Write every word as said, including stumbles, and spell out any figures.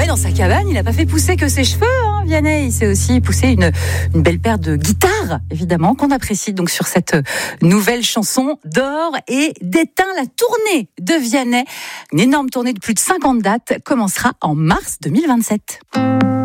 dans sa cabane, il n'a pas fait pousser que ses cheveux, hein, Vianney. Il s'est aussi poussé une, une belle paire de guitares, évidemment, qu'on apprécie donc sur cette nouvelle chanson d'or et d'éteint. La tournée de Vianney, une énorme tournée de plus de cinquante dates, commencera en mars deux mille vingt-sept.